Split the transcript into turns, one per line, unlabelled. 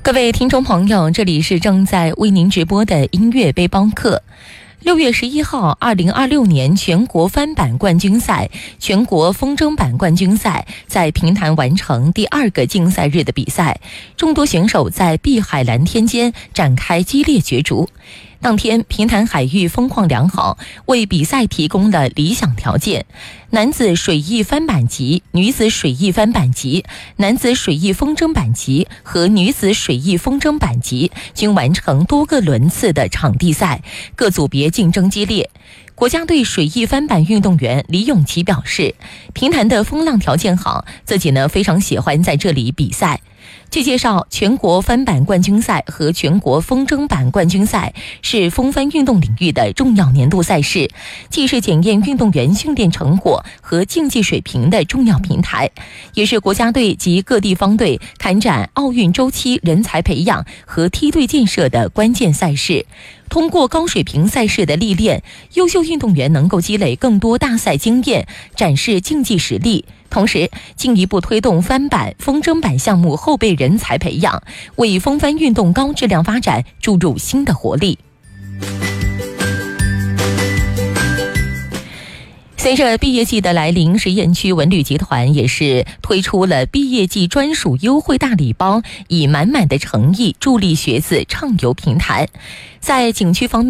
各位听众朋友，这里是正在为您直播的音乐背包客。6月11号，2026年全国翻版冠军赛、全国风筝版冠军赛在平潭完成第2个竞赛日的比赛，众多选手在碧海蓝天间展开激烈角逐。当天，平潭海域风况良好，为比赛提供了理想条件。男子水翼翻板级、女子水翼翻板级、男子水翼风筝板级和女子水翼风筝板级均完成多个轮次的场地赛，各组别竞争激烈。国家队水翼翻板运动员李永琪表示，平潭的风浪条件好，自己非常喜欢在这里比赛。据介绍，全国翻板冠军赛和全国风筝板冠军赛是风帆运动领域的重要年度赛事，既是检验运动员训练成果和竞技水平的重要平台，也是国家队及各地方队开展奥运周期人才培养和梯队建设的关键赛事。通过高水平赛事的历练，优秀运动员能够积累更多大赛经验，展示竞技实力，同时进一步推动翻板、风筝板项目后备人才培养，为风帆运动高质量发展注入新的活力。随着毕业季的来临，实验区文旅集团也是推出了毕业季专属优惠大礼包，以满满的诚意助力学子畅游平潭。在景区方面，